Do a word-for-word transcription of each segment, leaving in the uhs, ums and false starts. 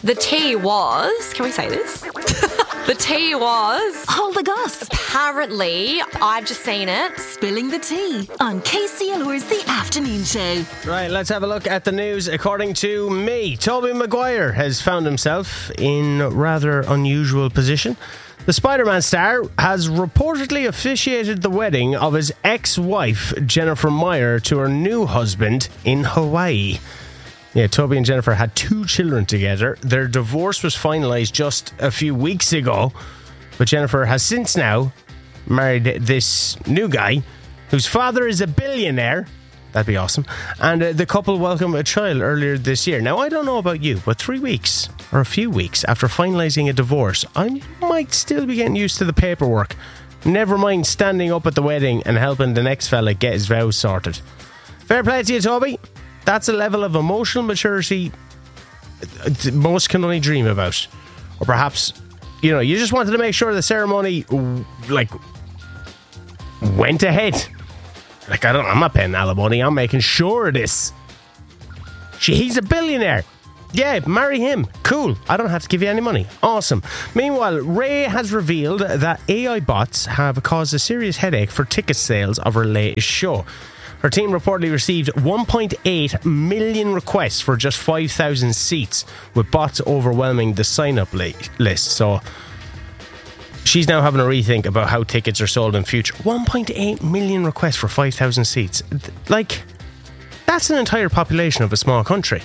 The tea was... Can we say this? The tea was... Hold the goss. Apparently, I've just seen it. Spilling the tea on K C L R's The Afternoon Show. Right, let's have a look at the news. According to me, Tobey Maguire has found himself in a rather unusual position. The Spider-Man star has reportedly officiated the wedding of his ex-wife, Jennifer Meyer, to her new husband in Hawaii. Yeah, Toby and Jennifer had two children together. Their divorce was finalised just a few weeks ago, but Jennifer has since now married this new guy whose father is a billionaire. That'd be awesome. And uh, the couple welcomed a child earlier this year. Now, I don't know about you, but three weeks or a few weeks after finalising a divorce, I might still be getting used to the paperwork. Never mind standing up at the wedding and helping the next fella get his vows sorted. Fair play to you, Toby. That's a level of emotional maturity most can only dream about. Or perhaps, you know, you just wanted to make sure the ceremony, like, went ahead. Like, I don't, I'm not paying alimony. I'm making sure of this. She, he's a billionaire. Yeah, marry him. Cool. I don't have to give you any money. Awesome. Meanwhile, Ray has revealed that A I bots have caused a serious headache for ticket sales of her latest show. Her team reportedly received one point eight million requests for just five thousand seats, with bots overwhelming the sign-up li- list. So she's now having a rethink about how tickets are sold in future. one point eight million requests for five thousand seats. Like, that's an entire population of a small country.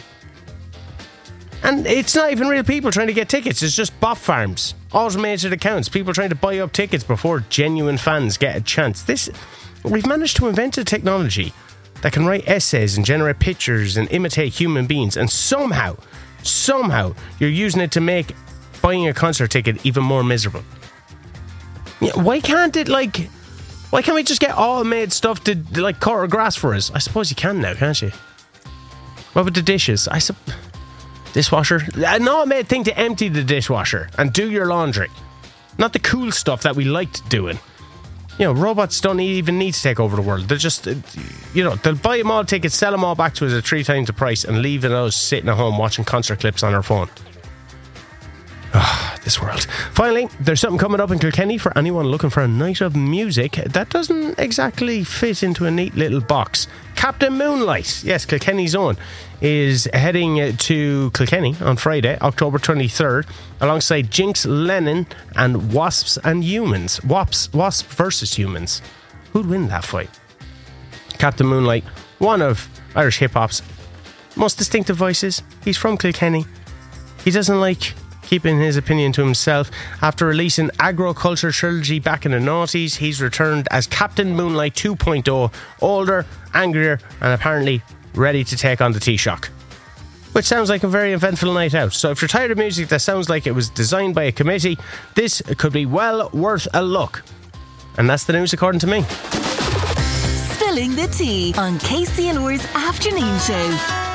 And it's not even real people trying to get tickets. It's just bot farms, automated accounts, people trying to buy up tickets before genuine fans get a chance. This... We've managed to invent a technology that can write essays and generate pictures and imitate human beings, and somehow, somehow, you're using it to make buying a concert ticket even more miserable. Yeah, why can't it, like... Why can't we just get all-made stuff to, like, cut grass for us? I suppose you can now, can't you? What about the dishes? I sup... Dishwasher? An all-made thing to empty the dishwasher and do your laundry. Not the cool stuff that we liked doing. You know, robots don't even need to take over the world. They'll just, you know, they'll buy them all tickets, sell them all back to us at three times the price, and leave us sitting at home watching concert clips on our phone. Ah, this world. Finally, there's something coming up in Kilkenny for anyone looking for a night of music that doesn't exactly fit into a neat little box. Captain Moonlight, yes, Kilkenny's own, is heading to Kilkenny on Friday, October twenty-third, alongside Jinx Lennon and Wasps and Humans. Wasps, Wasps versus Humans. Who'd win that fight? Captain Moonlight, one of Irish hip-hop's most distinctive voices. He's from Kilkenny. He doesn't like keeping his opinion to himself. After releasing Agriculture Trilogy back in the noughties, he's returned as Captain Moonlight two point oh, older, angrier, and apparently ready to take on the Taoiseach. Which sounds like a very eventful night out. So if you're tired of music that sounds like it was designed by a committee, this could be well worth a look. And that's the news according to me. Spilling the tea on K C L R's Afternoon Show.